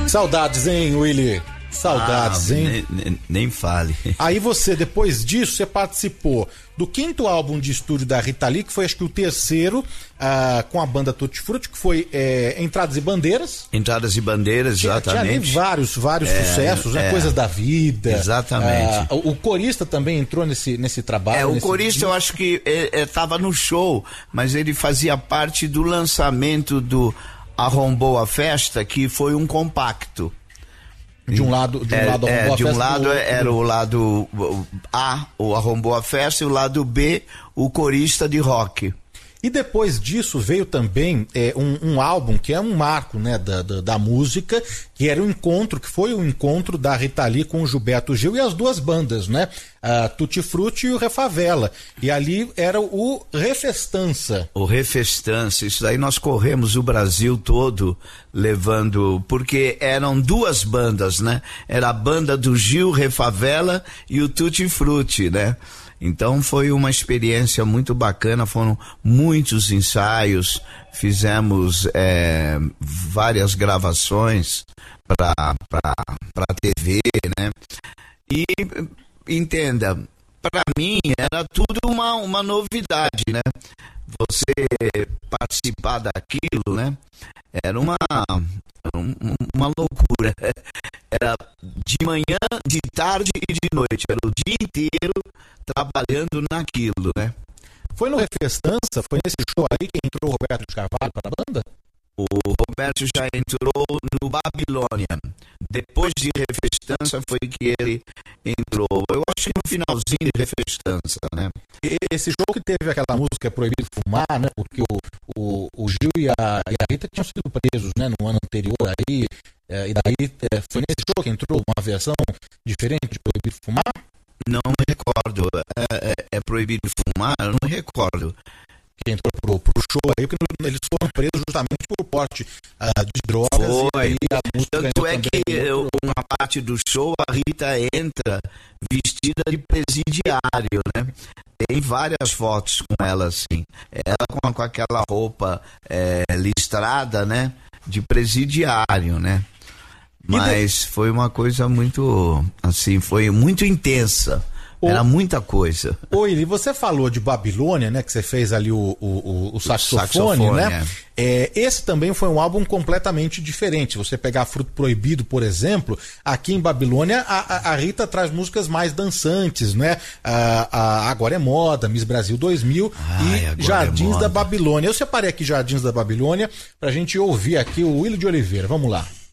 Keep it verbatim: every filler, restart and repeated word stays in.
Saudades, hein, Willy? Saudades, ah, hein? Nem, nem fale. Aí você, depois disso, você participou do quinto álbum de estúdio da Rita Lee, que foi acho que o terceiro, ah, com a banda Tutti Frutti, que foi é, Entradas e Bandeiras. Entradas e Bandeiras, tinha, exatamente. Tinha ali vários, vários é, sucessos, né? É, Coisas da Vida. Exatamente. Ah, o, o corista também entrou nesse, nesse trabalho. É, o nesse corista disco. Eu acho que estava no show, mas ele fazia parte do lançamento do Arrombou a Festa, que foi um compacto. De um lado, de um é, lado é, Arrombou a de um Festa, lado do... era o lado A, o Arrombou a Festa, e o lado B, o corista de rock. E depois disso veio também é, um, um álbum que é um marco, né, da, da, da música, que era o um encontro, que foi o um encontro da Rita Lee com o Gilberto Gil e as duas bandas, né? A Tutti Frutti e o Refavela. E ali era o Refestança. O Refestança, isso daí nós corremos o Brasil todo levando, porque eram duas bandas, né? Era a banda do Gil, Refavela e o Tutti Frutti, né? Então foi uma experiência muito bacana, foram muitos ensaios, fizemos é, várias gravações para para T V, né? E entenda, para mim era tudo uma, uma novidade, né? Você participar daquilo, né? Era uma, uma loucura. Era de manhã, de tarde e de noite. Era o dia inteiro trabalhando naquilo, né? Foi no Refestança, foi nesse show aí que entrou o Roberto de Carvalho para a banda? O Roberto já entrou no Babilônia. Depois de Refestança foi que ele entrou. Eu acho que no finalzinho de Refestança, né? Esse show que teve aquela música Proibido Fumar, né? Porque o, o, o Gil e a, e a Rita tinham sido presos, né? No ano anterior aí. É, e daí é, foi nesse show que entrou uma versão diferente de Proibido Fumar? Não me recordo. É, é, é Proibido Fumar? Eu não me recordo. Que entrou pro, pro show aí, porque eles foram presos justamente por porte uh, de drogas. Foi. E aí a música Tanto é que eu, uma parte do show a Rita entra vestida de presidiário, né? Tem várias fotos com ela assim. Ela com, com aquela roupa é, listrada, né? De presidiário, né? Mas de... foi uma coisa muito, assim, foi muito intensa. Ô, era muita coisa. Oi, e você falou de Babilônia, né? Que você fez ali o, o, o saxofone, o saxofone, né? É. É, esse também foi um álbum completamente diferente. Se você pegar Fruto Proibido, por exemplo, aqui em Babilônia, a, a Rita traz músicas mais dançantes, né? A, a Agora é Moda, Miss Brasil dois mil Ai, e Jardins é da Babilônia. Eu separei aqui Jardins da Babilônia pra gente ouvir aqui o Willy de Oliveira. Vamos lá.